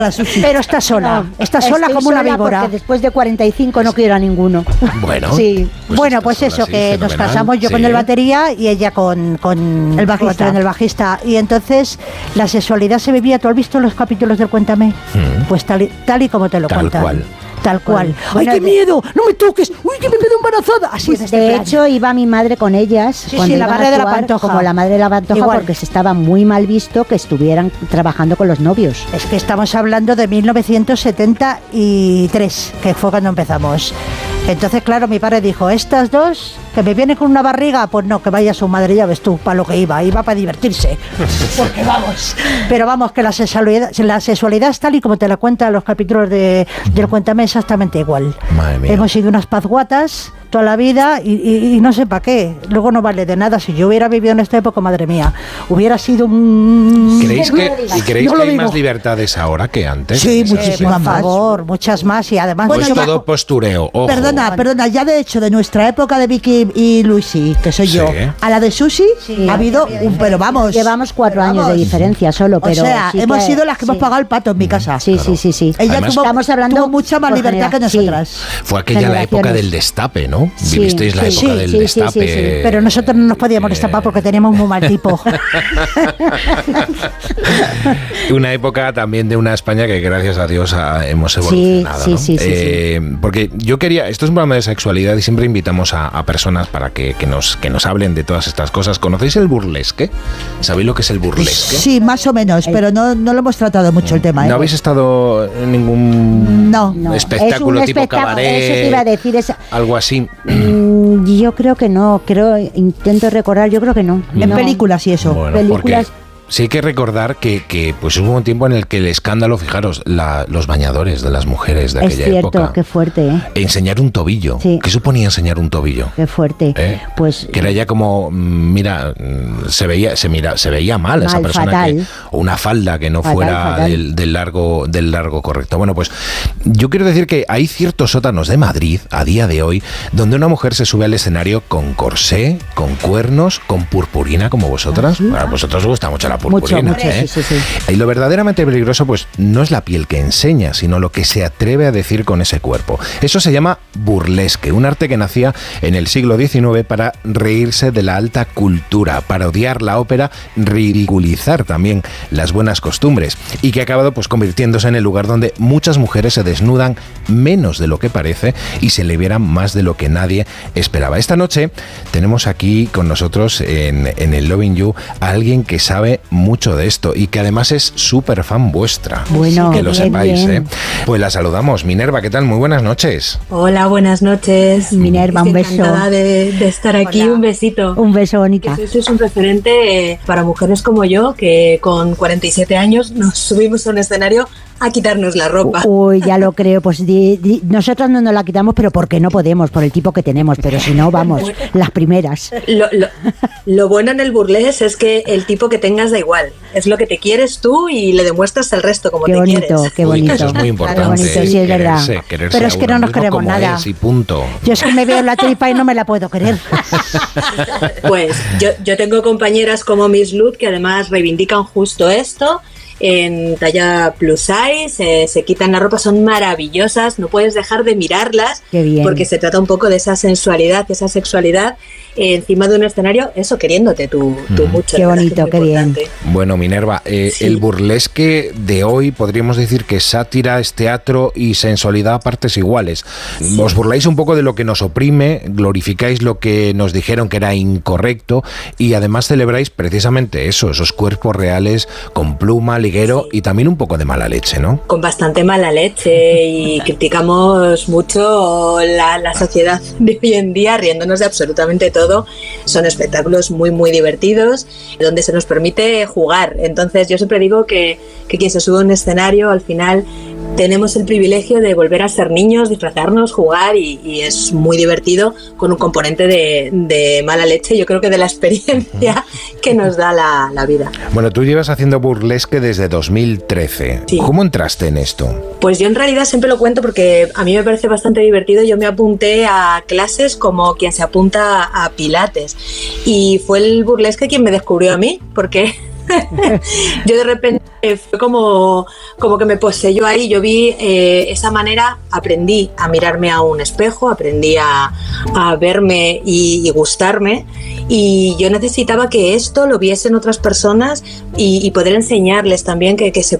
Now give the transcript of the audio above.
Pero está sola, como una víbora. Porque después de 45 no quiero a ninguno. Bueno, sí. Pues eso, sí, que nos casamos yo con el batería y ella con el bajista. Y entonces la sexualidad se vivía. ¿Tú has visto los capítulos del Cuéntame? Pues tal y como te lo cuentan. Tal cual. ¡Ay, qué miedo! ¡No me toques! ¡Uy, que me quedo embarazada! Así pues de hecho, iba mi madre con ellas. Sí, la madre de la Pantoja. Como la madre de la Pantoja, igual. Porque se estaba muy mal visto que estuvieran trabajando con los novios. Es que estamos hablando de 1973, que fue cuando empezamos. Entonces, claro, mi padre dijo, estas dos, que me vienen con una barriga, pues no, que vaya su madre, ya ves tú, para lo que iba para divertirse. Porque vamos. Pero vamos, que la sexualidad es tal y como te la cuentan los capítulos del Cuéntame, exactamente igual. Madre mía. Hemos sido unas pazguatas toda la vida y no sé para qué. Luego no vale de nada. Si yo hubiera vivido en esta época, madre mía, hubiera sido un... ¿Creéis que hay más libertades ahora que antes? Sí, muchísimas más. Por favor, muchas más y además... Pues todo postureo, ojo. Perdona, ya de hecho, de nuestra época de Vicky y Luisi, que soy yo, a la de Susi, ha habido pero vamos... Llevamos 4 años de diferencia solo, pero... O sea, hemos sido las que hemos pagado el pato en mi casa. Sí, claro. sí. Ella tuvo mucha más libertad que nosotras. Fue aquella la época del destape, ¿no? Vivisteis la época del destape. Sí. Pero nosotros no nos podíamos destapar porque teníamos muy mal tipo. Una época también de una España que gracias a Dios hemos evolucionado, ¿no? Sí. Porque yo quería... Esto es un programa de sexualidad y siempre invitamos a personas para que nos hablen de todas estas cosas. ¿Conocéis el burlesque? ¿Sabéis lo que es el burlesque? Sí, más o menos, pero no lo hemos tratado mucho el tema. ¿No habéis estado en ningún espectáculo tipo cabaret? Eso te iba a decir. Algo así. Yo creo que no. Intento recordar, yo creo que no. En películas y eso. Bueno, películas. Sí hay que recordar que pues hubo un tiempo en el que el escándalo, fijaros, los bañadores de las mujeres de aquella época. Es cierto, qué fuerte, Enseñar un tobillo. Sí. ¿Qué suponía enseñar un tobillo? Qué fuerte. Pues que era ya como, mira, se veía mal esa persona. Fatal. O una falda que no fuera del largo correcto. Bueno, pues yo quiero decir que hay ciertos sótanos de Madrid, a día de hoy, donde una mujer se sube al escenario con corsé, con cuernos, con purpurina, como vosotras. ¿Sí? A vosotros os gusta mucho la purpurina. Mucho, sí. Y lo verdaderamente peligroso pues no es la piel que enseña, sino lo que se atreve a decir con ese cuerpo. Eso se llama burlesque, un arte que nacía en el siglo XIX para reírse de la alta cultura, parodiar la ópera, ridiculizar también las buenas costumbres y que ha acabado pues convirtiéndose en el lugar donde muchas mujeres se desnudan menos de lo que parece y se liberan más de lo que nadie esperaba. Esta noche tenemos aquí con nosotros en el Loving You a alguien que sabe mucho de esto y que además es súper fan vuestra. Bueno, que lo sepáis, Pues la saludamos. Minerva, ¿qué tal? Muy buenas noches. Hola, buenas noches. Minerva, un beso. Encantada de estar aquí. Hola. Un besito. Un beso, bonita. Que sois un referente para mujeres como yo, que con 47 años nos subimos a un escenario a quitarnos la ropa. Uy, ya lo creo. Pues nosotros no nos la quitamos, pero porque no podemos, por el tipo que tenemos. Pero si no, vamos, las primeras. Lo bueno en el burlesque es que el tipo que tengas da igual. Es lo que te quieres tú y le demuestras al resto como qué te bonito, quieres. Qué bonito. Eso es muy importante. Qué bonito, sí, es verdad. Pero es que no nos queremos nada. Y punto. Yo es que me veo la tripa y no me la puedo querer. Pues yo tengo compañeras como Miss Luz que además reivindican justo esto. En talla plus size, se quitan la ropa, son maravillosas, no puedes dejar de mirarlas. Qué bien. Porque se trata un poco de esa sensualidad, esa sexualidad encima de un escenario, eso queriéndote tú mucho. Qué bonito, qué bien. Bueno, Minerva, Sí. el burlesque de hoy podríamos decir que sátira es teatro y sensualidad a partes iguales. Sí. Os burláis un poco de lo que nos oprime, glorificáis lo que nos dijeron que era incorrecto y además celebráis precisamente eso, esos cuerpos reales con pluma, liguero y también un poco de mala leche, ¿no? Con bastante mala leche y criticamos mucho la sociedad de hoy en día, riéndonos de absolutamente todo. Son espectáculos muy, muy divertidos, donde se nos permite jugar. Entonces yo siempre digo que quien se sube a un escenario, al final tenemos el privilegio de volver a ser niños, disfrazarnos, jugar y es muy divertido con un componente de mala leche, yo creo que de la experiencia que nos da la vida. Bueno, tú llevas haciendo burlesque desde 2013. Sí. ¿Cómo entraste en esto? Pues yo en realidad siempre lo cuento porque a mí me parece bastante divertido. Yo me apunté a clases como quien se apunta a pilates y fue el burlesque quien me descubrió a mí, porque Yo de repente fue como que me poseyó ahí. Yo vi esa manera, aprendí a mirarme a un espejo, aprendí a verme y gustarme, y yo necesitaba que esto lo viesen otras personas y poder enseñarles también que se